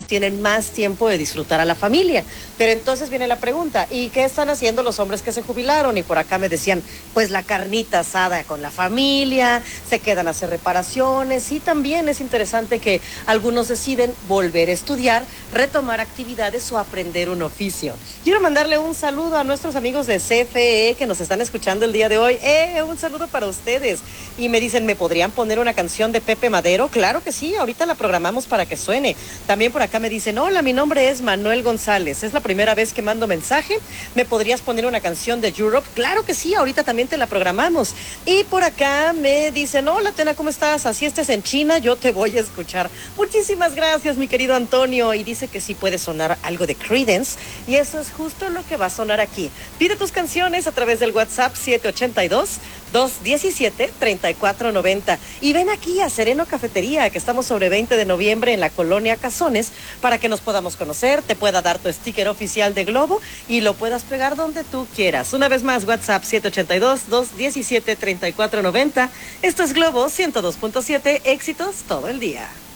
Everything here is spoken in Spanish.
tienen más tiempo de disfrutar a la familia. Pero entonces viene la pregunta, ¿y qué están haciendo los hombres que se jubilaron? Y por acá me decían, pues la carnita asada con la familia, se quedan a hacer reparaciones, y también es interesante que algunos deciden volver a estudiar, retomar actividades o aprender un oficio. Quiero mandarle un saludo a nuestros amigos de CFE que nos están escuchando el día de hoy. Un saludo para ustedes. Y me dicen, ¿me podrían poner una canción de Pepe Madero? Claro que sí, ahorita la programamos para que suene. También por acá me dicen, hola, mi nombre es Manuel González, es la primera vez que mando mensaje, ¿me podrías poner una canción de Europe? Claro que sí, ahorita también te la programamos. Y por acá me dicen, hola Tena, ¿cómo estás? Así estés en China, yo te voy a escuchar. Muchísimas gracias, mi querido Antonio. Y dice que sí puede sonar algo de Creedence, y eso es justo lo que va a sonar aquí. Pide tus canciones a través del WhatsApp 782-217-3490. Y ven aquí a Sereno Cafetería, que estamos sobre 20 de noviembre en la colonia Cazones, para que nos podamos conocer, te pueda dar tu sticker oficial de Globo y lo puedas pegar donde tú quieras. Una vez más, WhatsApp 782-217-3490. Esto es Globo 102.7, éxitos todo el día.